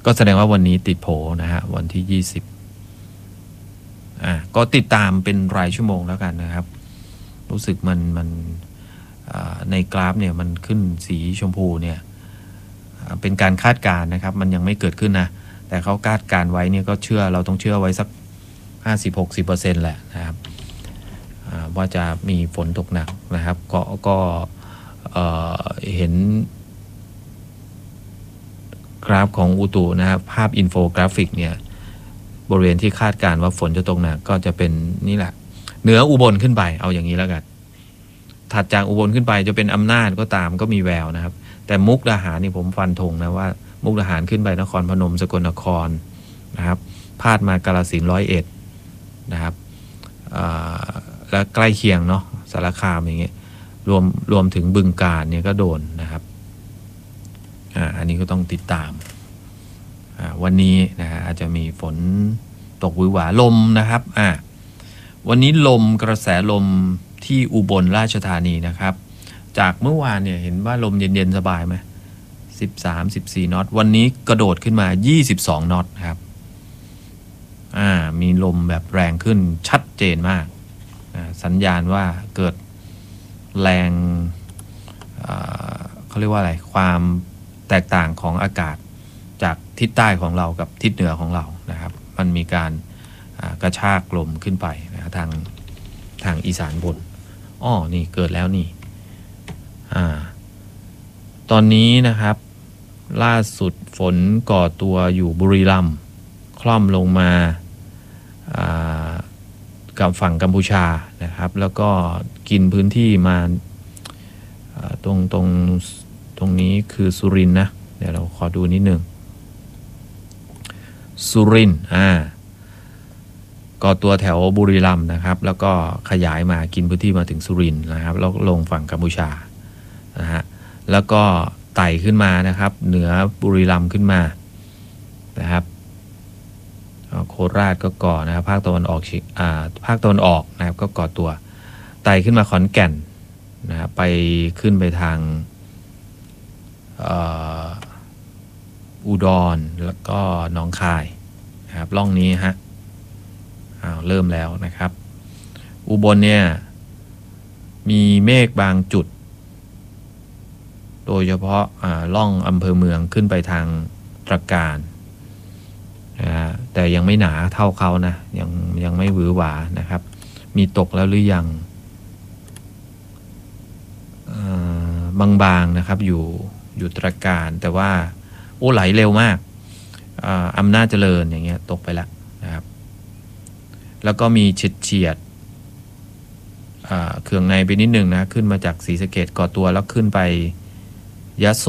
ก็แสดงว่าวันนี้ติดโผนะฮะวันที่20ก็ติดตามเป็นรายชั่วโมงแล้วกันนะครับรู้สึกมันในกราฟเนี่ยมันขึ้นสีชมพูเนี่ยเป็นการคาดการณ์นะครับมันยังไม่เกิดขึ้นนะแต่เขาคาดการณ์ไว้เนี่ยก็เราต้องเชื่อไว้สัก 50-60% แหละนะครับว่าจะมีฝนตกหนักนะครับก็เห็นกราฟของอุตุนะครับภาพอินโฟกราฟิกเนี่ยบริเวณที่คาดการณ์ว่าฝนจะตกหนักก็จะเป็นนี่แหละเหนืออุบลขึ้นไปเอาอย่างนี้แล้วกันถัดจากอุบลขึ้นไปจะเป็นอำนาจก็ตามก็มีแววนะครับแต่มุกดาหารนี่ผมฟันธงนะว่ามุกดาหารขึ้นไปนครพนมสกลนครนะครับพาดมากาฬสินธุ์101นะครับและใกล้เคียงเนาะสารคามอย่างเงี้ยรวมถึงบึงกาฬเนี่ยก็โดนนะครับอันนี้ก็ต้องติดตามวันนี้นะฮะอาจจะมีฝนตกหวือหวาลมนะครับวันนี้ลมกระแสลมที่อุบลราชธานีนะครับจากเมื่อวานเนี่ยเห็นว่าลมเย็นๆสบายไหม13-14 น็อตวันนี้กระโดดขึ้นมา22 น็อตครับมีลมแบบแรงขึ้นชัดเจนมากสัญญาณว่าเกิดแรงเขาเรียกว่าอะไรความแตกต่างของอากาศจากทิศใต้ของเรากับทิศเหนือของเรานะครับมันมีการกระชากลมขึ้นไปนะทางอีสานบนนี่เกิดแล้วนี่ตอนนี้นะครับล่าสุดฝนก่อตัวอยู่บุรีรัมย์คล่อมลงมากับฝั่งกัมพูชานะครับแล้วก็กินพื้นที่มาตรงนี้คือสุรินทร์นะเดี๋ยวเราขอดูนิดนึงสุรินทร์ก่อตัวแถวบุรีรัมย์นะครับแล้วก็ขยายมากินพื้นที่มาถึงสุรินทร์นะครับแล้วลงฝั่งกัมพูชานะฮะแล้วก็ไต่ขึ้นมานะครับเหนือบุรีรัมย์ขึ้นมานะครับโคราชก็ก่อนะครับภาคตะวันออกนะครับก็ก่อตัวไต่ขึ้นมาขอนแก่นนะครับไปขึ้นไปทางอุดรแล้วก็หนองคายนะครับล่องนี้ฮะเริ่มแล้วนะครับอุบลเนี่ยมีเมฆบางจุดโดยเฉพาะล่องอำเภอเมืองขึ้นไปทางตราการแต่ยังไม่หนาเท่าเขานะยังไม่หวือหวานะครับมีตกแล้วหรือยังบางๆนะครับอยู่ตราการแต่ว่าไหลเร็วมากอำนาจเจริญอย่างเงี้ยตกไปแล้วนะครับแล้วก็มีเฉียดเขื่องในไปนิดนึงนะขึ้นมาจากศรีสะเกษก่อตัวแล้วขึ้นไปยโส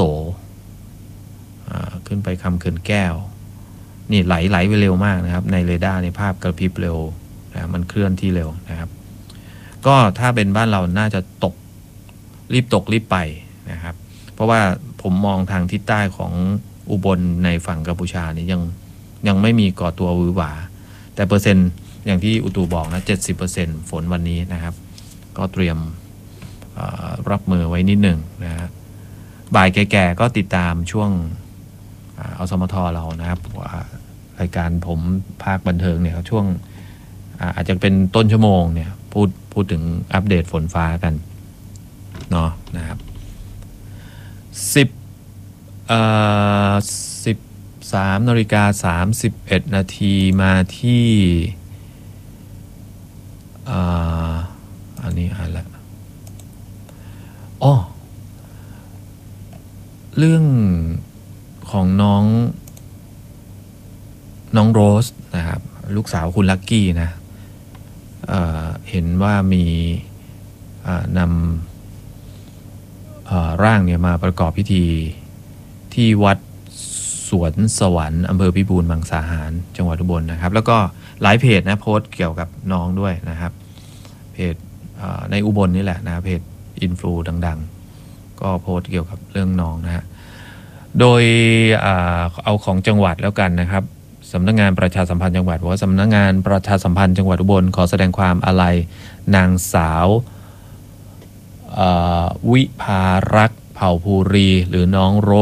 ขึ้นไปคำเขื่อนแก้วนี่ไหลไปเร็วมากนะครับในเรดาร์ในภาพกระพริบเร็วนะมันเคลื่อนที่เร็วนะครับก็ถ้าเป็นบ้านเราน่าจะรีบไปนะครับเพราะว่าผมมองทางทิศใต้ของอุบลในฝั่งกัมพูชานี่ยังไม่มีก่อตัวหวือหวาแต่เปอร์เซ็นต์อย่างที่อุตุบอกนะ 70% ฝนวันนี้นะครับก็เตรียมรับมือไว้นิดหนึ่งนะฮะบ่ายแก่ๆก็ติดตามช่วงอสมทเรานะครับรายการผมภาคบันเทิงเนี่ยช่วงอาจจะเป็นต้นชั่วโมงเนี่ยพูดถึงอัปเดตฝนฟ้ากันเนาะนะครับ13:31 นาทีมาที่อันนี้ละเรื่องของน้องโรสนะครับลูกสาวคุณลักกี้นะเห็นว่ามีนำร่างเนี่ยมาประกอบพิธีที่วัดสวนสวรรค์อำเภอพิบูลมังสาหารจังหวัดอุบลนะครับแล้วก็หลายเพจนะโพสต์เกี่ยวกับน้องด้วยนะครับเพจในอุบลนี่แหละนะเพจอินฟลูดังๆก็โพสต์เกี่ยวกับเรื่องน้องนะฮะโดยเอาของจังหวัดแล้วกันนะครับสำนักงานประชาสัมพันธ์จังหวัดบอกว่าสำนักงานประชาสัมพันธ์จังหวัดอุบลขอแสดงความอาลัยนางสาววิภารักษ์เผ่าภูรีหรือน้องโร